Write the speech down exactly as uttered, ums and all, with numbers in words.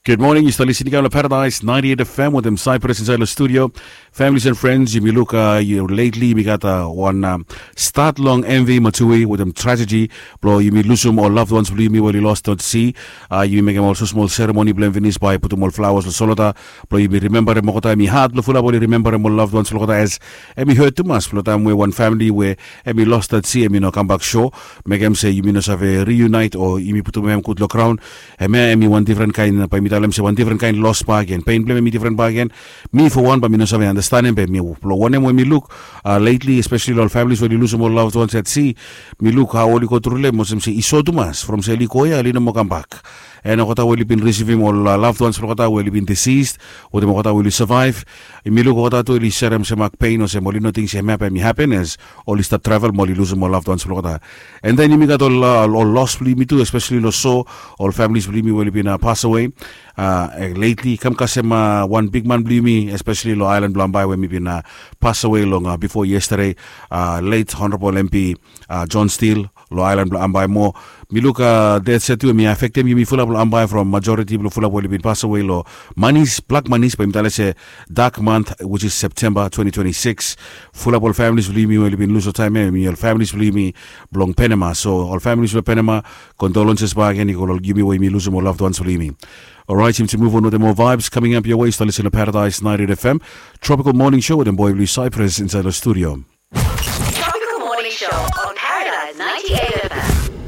Good morning, you're still listening to Paradise ninety-eight F M with them Cyprus inside the studio. Families and friends, you may look, uh, you lately, we got uh, one um, start long envy matui with them tragedy. Bro, you may lose them or loved ones, believe me, when you lost at sea. Uh, you may make them also small ceremony, blame Venice by put them all flowers, solota. Bro, you may remember them, Mokota, mi heart, Lufula, bro, remember them all loved ones, Lokota, as Emi heard too much, time where one family where Emi lost at sea, Emi no come back show. Make them say, you may not have a reunite or you may put them good look around. Emi one different kind, by me tell them say one different kind lost bargain. Pain blame me different bargain. Me for one, but me no have understanding. But me one when me look uh, lately, especially all families when you lose more loved ones at sea, me look how all you go through them. Muslim say iso tumas from Selikoya, alino mo come back. And Okota will been receiving all uh, loved ones. Okota will been deceased. Or the Okota will survive. Me look Okota to ili serum se mak pain or se molino things se map me happiness. All is the travel moli lose more loved ones. Okota. And then you got all uh, all lost believe me too, especially lost so all families believe me will been uh, pass away. Uh, lately, come kasema one big man believe me, especially Lo Island Blambai when we been uh, pass away long uh, before yesterday. Uh, late Honorable M P uh, John Steele, Lo Island Blambai more. Me look uh, death said to me affect me me full of Blambai from majority full of will been pass away lo monies black monies but me say dark month which is September twenty twenty-six. Full of all families believe me will been lose time me all families believe me belong Panama. So all families with Panama condolences back and you will give me way me lose more loved ones believe me. Alright, time to move on with the more vibes coming up your way. Still listen to Paradise ninety-eight F M. Tropical Morning Show with them boy Blue Cyprus inside the studio. Tropical Morning Show on Paradise ninety-eight